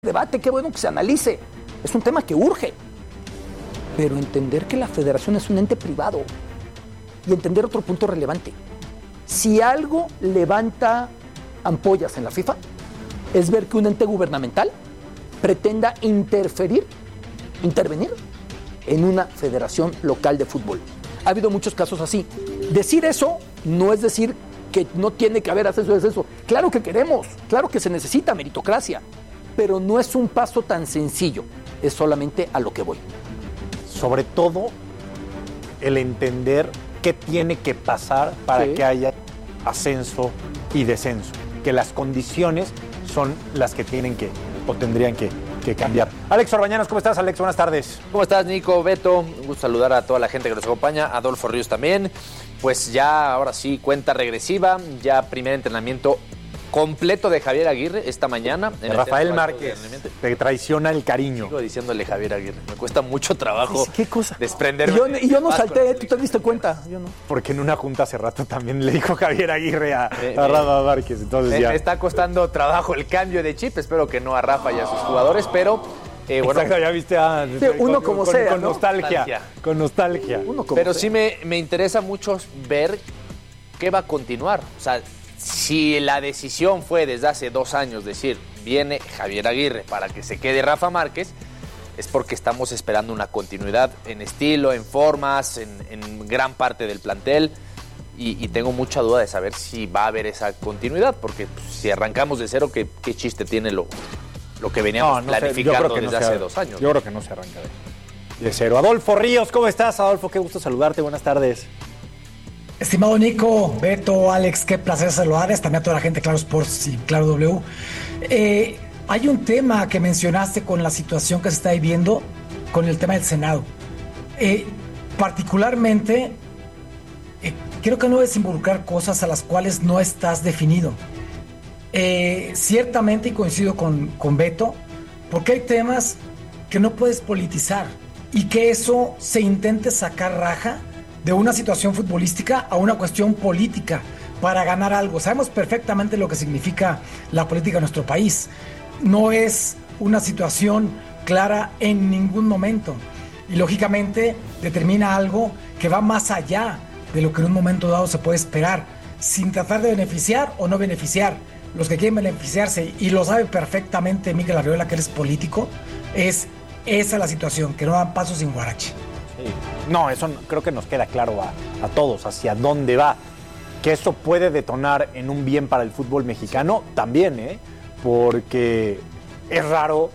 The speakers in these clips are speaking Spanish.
debate, qué bueno que se analice. Es un tema que urge. Pero entender que la federación es un ente privado y entender otro punto relevante. Si algo levanta ampollas en la FIFA, es ver que un ente gubernamental pretenda intervenir en una federación local de fútbol. Ha habido muchos casos así. Decir eso no es decir que no tiene que haber ascenso y descenso. Claro que queremos, claro que se necesita meritocracia, pero no es un paso tan sencillo, es solamente a lo que voy. Sobre todo, el entender qué tiene que pasar para que haya ascenso y descenso, que las condiciones son las que tienen que o tendrían que cambiar. Alex Orbañanos, ¿cómo estás, Alex? Buenas tardes. ¿Cómo estás, Nico, Beto? Un gusto saludar a toda la gente que nos acompaña, Adolfo Ríos también. Pues ya, ahora sí, cuenta regresiva, ya primer entrenamiento completo de Javier Aguirre esta mañana. En Rafael Márquez, te traiciona el cariño. Sigo diciéndole Javier Aguirre, me cuesta mucho trabajo. ¿Qué cosa? Desprenderme. Y yo no salté, ¿tú te diste cuenta? Yo no. Porque en una junta hace rato también le dijo Javier Aguirre a Rafa Márquez. Entonces me está costando trabajo el cambio de chip, espero que no a Rafa y a sus jugadores, pero... bueno, exacto, ya viste uno como sea, con ¿no? nostalgia. Con nostalgia. Pero sí me interesa mucho ver qué va a continuar. O sea, si la decisión fue desde hace 2 años decir, viene Javier Aguirre para que se quede Rafa Márquez, es porque estamos esperando una continuidad en estilo, en formas, en gran parte del plantel. Y tengo mucha duda de saber si va a haber esa continuidad, porque pues, si arrancamos de cero, ¿qué chiste tiene lo que veníamos planificando desde hace 2 años? Yo creo que no se arranca de cero. Adolfo Ríos, ¿cómo estás, Adolfo? Qué gusto saludarte, buenas tardes. Estimado Nico, Beto, Alex, qué placer saludarles, también a toda la gente de Claro Sports y Claro W. Hay un tema que mencionaste con la situación que se está viviendo con el tema del Senado. Particularmente, creo que no debes involucrar cosas a las cuales no estás definido. Ciertamente, y coincido con Beto, porque hay temas que no puedes politizar y que eso se intente sacar raja de una situación futbolística a una cuestión política para ganar algo. Sabemos perfectamente lo que significa la política en nuestro país. No es una situación clara en ningún momento y lógicamente determina algo que va más allá de lo que en un momento dado se puede esperar, sin tratar de beneficiar o no beneficiar. Los que quieren beneficiarse, y lo sabe perfectamente Miguel Arriola, que él es político, es esa la situación, que no dan pasos sin guarache. Sí. No, eso creo que nos queda claro a todos, hacia dónde va. Que eso puede detonar en un bien para el fútbol mexicano, también, porque es raro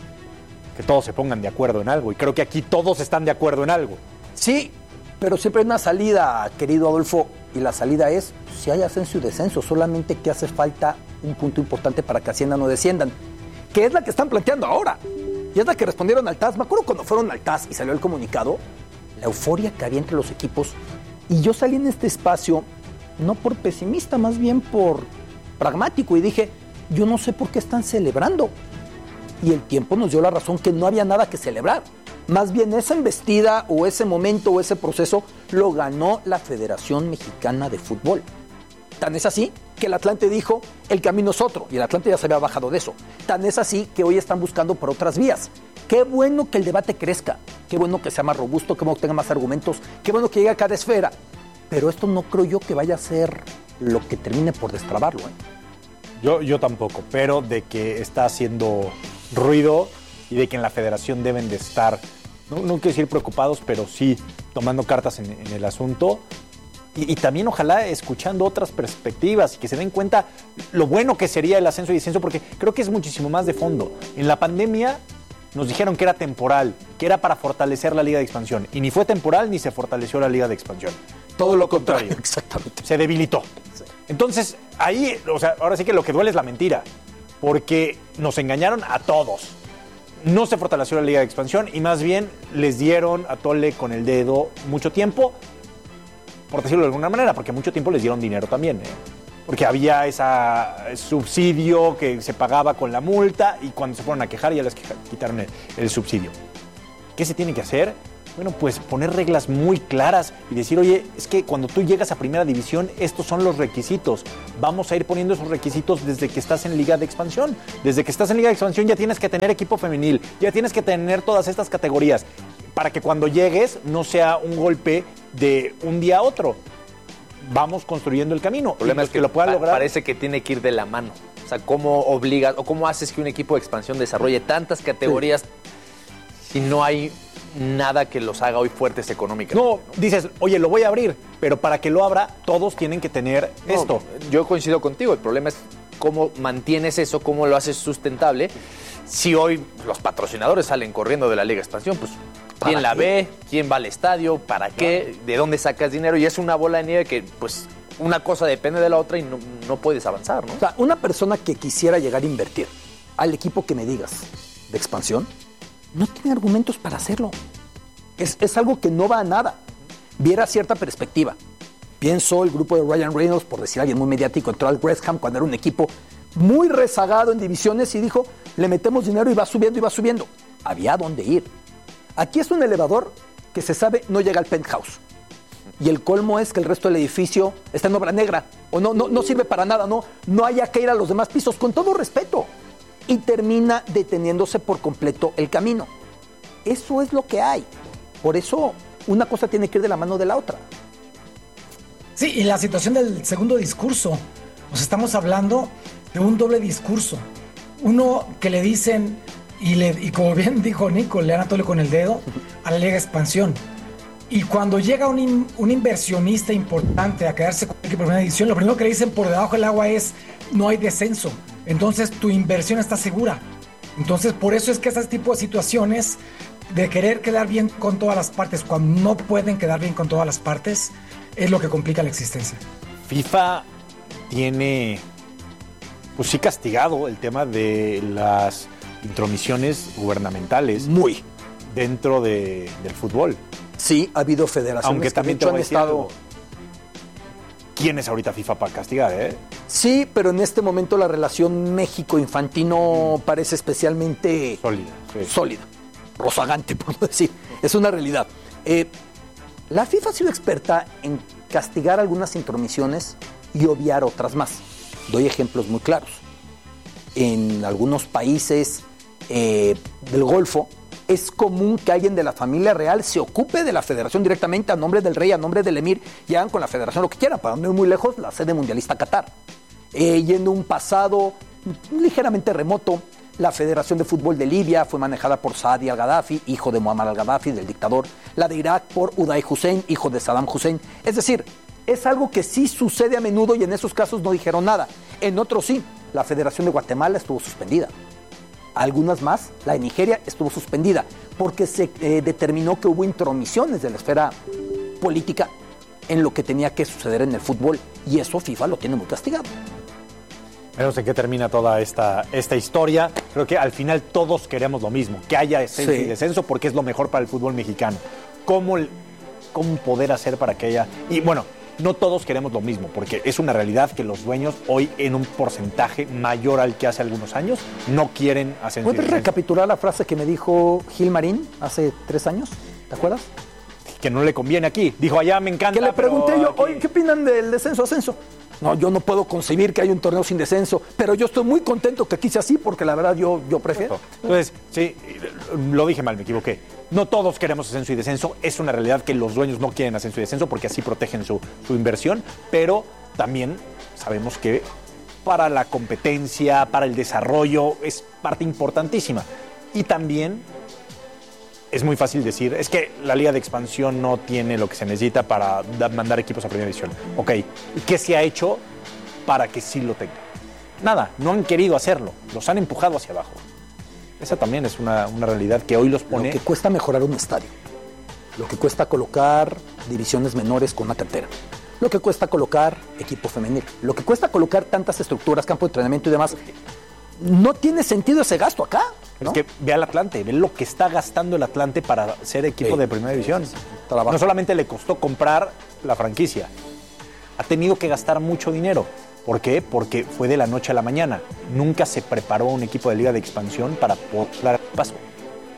que todos se pongan de acuerdo en algo, y creo que aquí todos están de acuerdo en algo. Sí, pero siempre hay una salida, querido Adolfo, y la salida es, si hay ascenso y descenso, solamente que hace falta un punto importante para que asciendan o desciendan, que es la que están planteando ahora, y es la que respondieron al TAS. Me acuerdo cuando fueron al TAS y salió el comunicado, la euforia que había entre los equipos, y yo salí en este espacio, no por pesimista, más bien por pragmático, y dije, yo no sé por qué están celebrando, y el tiempo nos dio la razón que no había nada que celebrar. Más bien esa embestida o ese momento o ese proceso lo ganó la Federación Mexicana de Fútbol. Tan es así que el Atlante dijo, el camino es otro, y el Atlante ya se había bajado de eso. Tan es así que hoy están buscando por otras vías. Qué bueno que el debate crezca, qué bueno que sea más robusto, qué bueno que tenga más argumentos, qué bueno que llegue a cada esfera. Pero esto no creo yo que vaya a ser lo que termine por destrabarlo. Yo tampoco, pero de que está haciendo ruido y de que en la federación deben de estar, no quiero decir preocupados, pero sí tomando cartas en el asunto y también ojalá escuchando otras perspectivas y que se den cuenta lo bueno que sería el ascenso y descenso, porque creo que es muchísimo más de fondo. En la pandemia nos dijeron que era temporal, que era para fortalecer la Liga de Expansión, y ni fue temporal ni se fortaleció la Liga de Expansión. Todo lo contrario. Exactamente. Se debilitó. Sí. Entonces, ahí, o sea, ahora sí que lo que duele es la mentira, porque nos engañaron a todos. No se fortaleció la Liga de Expansión y más bien les dieron a tole con el dedo mucho tiempo, por decirlo de alguna manera, porque mucho tiempo les dieron dinero también, porque había ese subsidio que se pagaba con la multa y cuando se fueron a quejar ya les quitaron el subsidio. ¿Qué se tiene que hacer? Bueno, pues poner reglas muy claras y decir, oye, es que cuando tú llegas a primera división, estos son los requisitos. Vamos a ir poniendo esos requisitos desde que estás en Liga de Expansión. Desde que estás en Liga de Expansión ya tienes que tener equipo femenil, ya tienes que tener todas estas categorías, para que cuando llegues no sea un golpe de un día a otro. Vamos construyendo el camino. El problema es que lo pueda lograr. Parece que tiene que ir de la mano. O sea, ¿cómo obligas o cómo haces que un equipo de expansión desarrolle tantas categorías si no hay nada que los haga hoy fuertes económicamente? No, dices, oye, lo voy a abrir, pero para que lo abra, todos tienen que tener esto. Yo coincido contigo. El problema es cómo mantienes eso, cómo lo haces sustentable. Si hoy los patrocinadores salen corriendo de la Liga de Expansión, pues ¿quién la ve? ¿Quién va al estadio? ¿Para qué? ¿De dónde sacas dinero? Y es una bola de nieve que, pues, una cosa depende de la otra y no puedes avanzar, ¿no? O sea, una persona que quisiera llegar a invertir al equipo que me digas de expansión, no tiene argumentos para hacerlo. Es algo que no va a nada. Viera cierta perspectiva. Pienso el grupo de Ryan Reynolds, por decir alguien muy mediático, entró al West Ham cuando era un equipo muy rezagado en divisiones y dijo, le metemos dinero y va subiendo y va subiendo. Había dónde ir. Aquí es un elevador que se sabe no llega al penthouse. Y el colmo es que el resto del edificio está en obra negra. O no sirve para nada, no haya que ir a los demás pisos, con todo respeto. Y termina deteniéndose por completo el camino. Eso es lo que hay. Por eso una cosa tiene que ir de la mano de la otra. Sí, y la situación del segundo discurso. Nos estamos hablando de un doble discurso. Uno que le dicen, y como bien dijo Nico, le dan a tole con el dedo a la Liga de Expansión. Y cuando llega un inversionista importante a quedarse con el equipo de primera división, lo primero que le dicen por debajo del agua es, no hay descenso. Entonces tu inversión está segura. Entonces por eso es que ese tipo de situaciones de querer quedar bien con todas las partes, cuando no pueden quedar bien con todas las partes, es lo que complica la existencia. FIFA tiene, pues sí, castigado el tema de las intromisiones gubernamentales Muy. dentro del fútbol. Sí, ha habido federaciones Aunque que también de hecho te voy a han decir estado... algo. ¿Quién es ahorita FIFA para castigar, Sí, pero en este momento la relación México-Infantino parece especialmente sólida, rozagante, por no decir. Es una realidad. La FIFA ha sido experta en castigar algunas intromisiones y obviar otras más. Doy ejemplos muy claros. En algunos países del Golfo es común que alguien de la familia real se ocupe de la federación directamente a nombre del rey, a nombre del emir, y hagan con la federación lo que quieran, para no ir muy lejos, la sede mundialista Qatar. Y en un pasado ligeramente remoto, la Federación de Fútbol de Libia fue manejada por Saadi al-Gaddafi, hijo de Muammar al-Gaddafi, del dictador. La de Irak por Uday Hussein, hijo de Saddam Hussein. Es decir, es algo que sí sucede a menudo y en esos casos no dijeron nada. En otros sí. La Federación de Guatemala estuvo suspendida. Algunas más, la de Nigeria estuvo suspendida porque se determinó que hubo intromisiones de la esfera política en lo que tenía que suceder en el fútbol, y eso FIFA lo tiene muy castigado. Veremos en qué termina toda esta historia. Creo que al final todos queremos lo mismo, que haya ascenso y descenso, porque es lo mejor para el fútbol mexicano. ¿Cómo poder hacer para que haya...? Y bueno, no todos queremos lo mismo, porque es una realidad que los dueños hoy, en un porcentaje mayor al que hace algunos años, no quieren ascenso. ¿Puedes recapitular la frase que me dijo Gil Marín hace 3 años? ¿Te acuerdas? Que no le conviene aquí. Dijo, allá me encanta. Que le pregunté yo, aquí... oye, ¿qué opinan del descenso-ascenso? No, yo no puedo concebir que haya un torneo sin descenso, pero yo estoy muy contento que aquí sea así, porque la verdad yo prefiero. Entonces, sí, lo dije mal, me equivoqué. No todos queremos ascenso y descenso. Es una realidad que los dueños no quieren ascenso y descenso porque así protegen su inversión, pero también sabemos que para la competencia, para el desarrollo, es parte importantísima. Y también es muy fácil decir, es que la Liga de Expansión no tiene lo que se necesita para mandar equipos a Primera División. Ok, ¿qué se ha hecho para que sí lo tenga? Nada, no han querido hacerlo, los han empujado hacia abajo. Esa también es una realidad que hoy los pone... Lo que cuesta mejorar un estadio, lo que cuesta colocar divisiones menores con una cantera, lo que cuesta colocar equipo femenil, lo que cuesta colocar tantas estructuras, campo de entrenamiento y demás. No tiene sentido ese gasto acá, ¿no? Es que ve al Atlante, ve lo que está gastando el Atlante para ser equipo de Primera División. Trabajo. No solamente le costó comprar la franquicia, ha tenido que gastar mucho dinero. ¿Por qué? Porque fue de la noche a la mañana. Nunca se preparó un equipo de Liga de Expansión para poder dar el paso.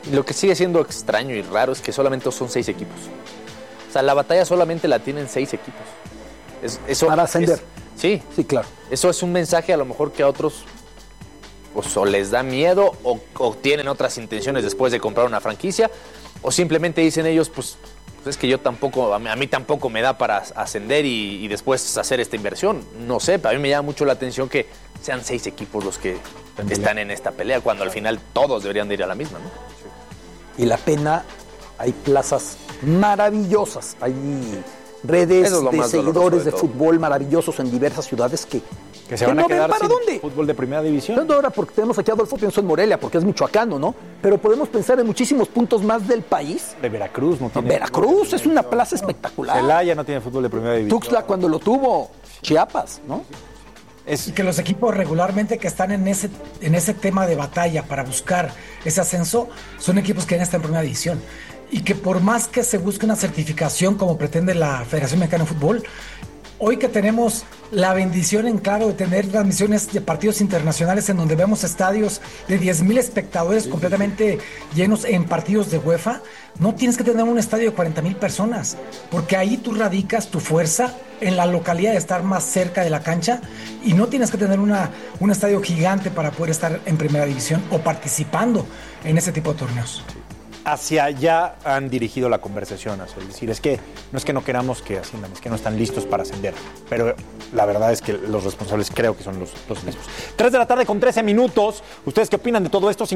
Lo que sigue siendo extraño y raro es que solamente son 6 equipos. O sea, la batalla solamente la tienen 6 equipos. Eso para ascender. Sí, claro. Eso es un mensaje a lo mejor que a otros pues, o les da miedo o tienen otras intenciones después de comprar una franquicia, o simplemente dicen ellos, pues es que yo tampoco, a mí tampoco me da para ascender y después hacer esta inversión. No sé, a mí me llama mucho la atención que sean 6 equipos los que están en esta pelea, cuando al final todos deberían de ir a la misma, ¿no? Y la pena, hay plazas maravillosas, hay redes de seguidores de fútbol maravillosos en diversas ciudades que se van a quedar ¿para sin dónde? Fútbol de primera división. No ahora porque tenemos aquí a Adolfo, pienso en Morelia, porque es michoacano, ¿no? Pero podemos pensar en muchísimos puntos más del país. De Veracruz no tiene. Veracruz es una plaza espectacular. Celaya no tiene fútbol de primera división. Tuxtla cuando lo tuvo, Chiapas, ¿no? Y que los equipos regularmente que están en ese tema de batalla para buscar ese ascenso son equipos que ya están en primera división. Y que por más que se busque una certificación como pretende la Federación Mexicana de Fútbol, hoy que tenemos la bendición en claro de tener transmisiones de partidos internacionales en donde vemos estadios de 10,000 espectadores completamente llenos en partidos de UEFA, no tienes que tener un estadio de 40,000 personas, porque ahí tú radicas tu fuerza en la localidad de estar más cerca de la cancha y no tienes que tener un estadio gigante para poder estar en primera división o participando en ese tipo de torneos. Hacia allá han dirigido la conversación, es decir, es que no queramos que asciendan, es que no están listos para ascender, pero la verdad es que los responsables creo que son los mismos. 3 de la tarde con 13 minutos, ¿ustedes qué opinan de todo esto?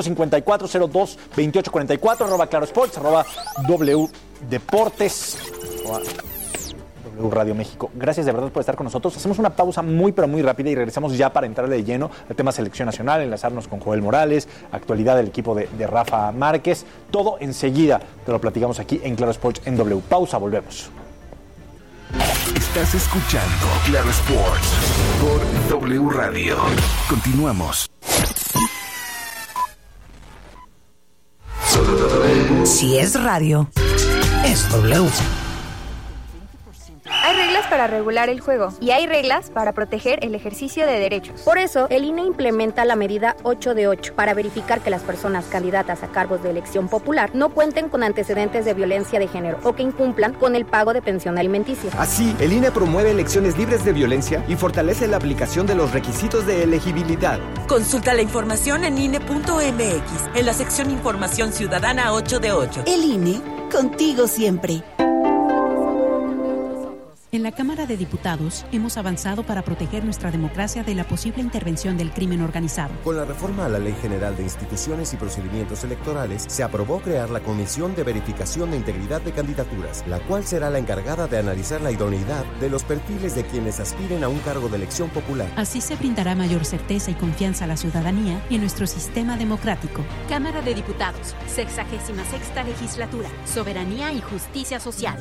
55-54-02-2844, @Claro Sports, @W Deportes, W Radio México. Gracias de verdad por estar con nosotros. Hacemos una pausa muy pero muy rápida y regresamos ya para entrarle de lleno al tema selección nacional, enlazarnos con Joel Morales, actualidad del equipo de Rafa Márquez. Todo enseguida te lo platicamos aquí en Claro Sports en W. Pausa, volvemos. Estás escuchando Claro Sports por W Radio. Continuamos. Si es radio, es W. Hay reglas para regular el juego y hay reglas para proteger el ejercicio de derechos. Por eso, el INE implementa la medida 8 de 8 para verificar que las personas candidatas a cargos de elección popular no cuenten con antecedentes de violencia de género o que incumplan con el pago de pensión alimenticia. Así, el INE promueve elecciones libres de violencia y fortalece la aplicación de los requisitos de elegibilidad. Consulta la información en INE.mx, en la sección Información Ciudadana 8 de 8. El INE, contigo siempre. En la Cámara de Diputados hemos avanzado para proteger nuestra democracia de la posible intervención del crimen organizado. Con la reforma a la Ley General de Instituciones y Procedimientos Electorales, se aprobó crear la Comisión de Verificación de Integridad de Candidaturas, la cual será la encargada de analizar la idoneidad de los perfiles de quienes aspiren a un cargo de elección popular. Así se brindará mayor certeza y confianza a la ciudadanía y en nuestro sistema democrático. Cámara de Diputados, 66ª Legislatura, Soberanía y Justicia Social.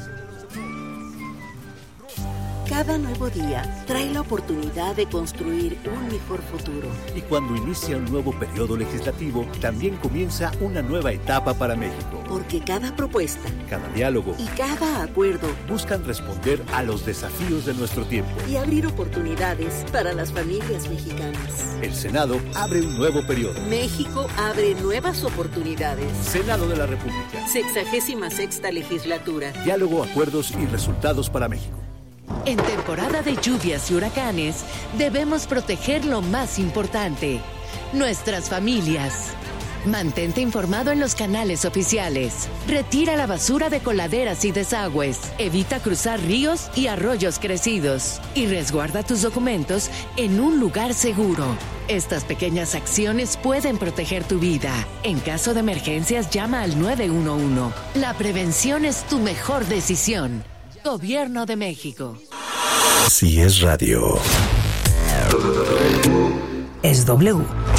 Cada nuevo día trae la oportunidad de construir un mejor futuro. Y cuando inicia un nuevo periodo legislativo, también comienza una nueva etapa para México. Porque cada propuesta, cada diálogo y cada acuerdo buscan responder a los desafíos de nuestro tiempo y abrir oportunidades para las familias mexicanas. El Senado abre un nuevo periodo. México abre nuevas oportunidades. Senado de la República. 66ª Legislatura. Diálogo, acuerdos y resultados para México. En temporada de lluvias y huracanes, debemos proteger lo más importante, nuestras familias. Mantente informado en los canales oficiales. Retira la basura de coladeras y desagües. Evita cruzar ríos y arroyos crecidos. Y resguarda tus documentos en un lugar seguro. Estas pequeñas acciones pueden proteger tu vida. En caso de emergencias, llama al 911. La prevención es tu mejor decisión. Gobierno de México. Si es radio, es W.